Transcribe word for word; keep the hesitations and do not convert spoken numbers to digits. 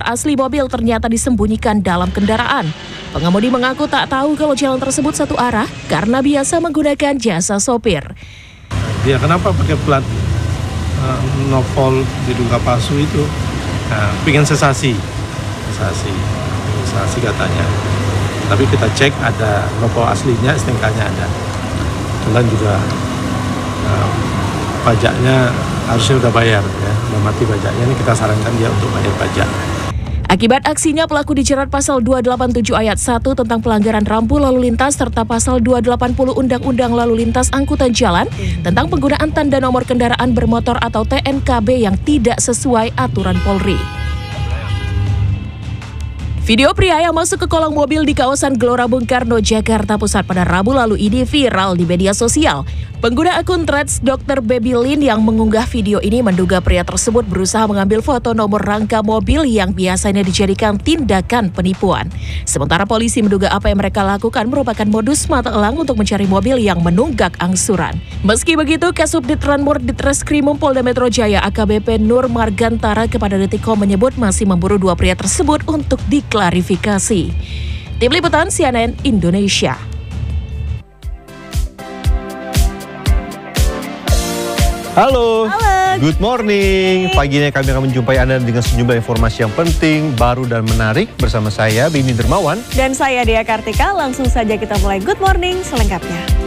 asli mobil ternyata disembunyikan dalam kendaraan. Pengemudi mengaku tak tahu kalau jalan tersebut satu arah karena biasa menggunakan jasa sopir. Dia kenapa pakai plat uh, nopol diduga palsu itu? Nah, pengen sensasi, sensasi, sensasi katanya. Tapi kita cek ada nopol aslinya, S T N K-nya ada. Dan juga uh, pajaknya harusnya udah bayar, ya, udah mati pajaknya. Ini kita sarankan dia untuk bayar pajak. Akibat aksinya, pelaku dijerat pasal dua delapan tujuh ayat satu tentang pelanggaran rambu lalu lintas serta pasal dua delapan nol Undang-Undang Lalu Lintas Angkutan Jalan tentang penggunaan tanda nomor kendaraan bermotor atau T N K B yang tidak sesuai aturan Polri. Video pria yang masuk ke kolong mobil di kawasan Gelora Bung Karno, Jakarta Pusat pada Rabu lalu ini viral di media sosial. Pengguna akun Threads dokter Baby Lin yang mengunggah video ini menduga pria tersebut berusaha mengambil foto nomor rangka mobil yang biasanya dijadikan tindakan penipuan. Sementara polisi menduga apa yang mereka lakukan merupakan modus mata elang untuk mencari mobil yang menunggak angsuran. Meski begitu, Kasubdit Ranmur Ditreskrimum Polda Metro Jaya A K B P Nur Margantara kepada Detikcom menyebut masih memburu dua pria tersebut untuk diklarifikasi. Tim Liputan C N N Indonesia. Halo, Halo, good morning. Pagi ini kami akan menjumpai Anda dengan sejumlah informasi yang penting, baru dan menarik bersama saya, Beni Dermawan. Dan saya Dea Kartika, langsung saja kita mulai Good Morning selengkapnya.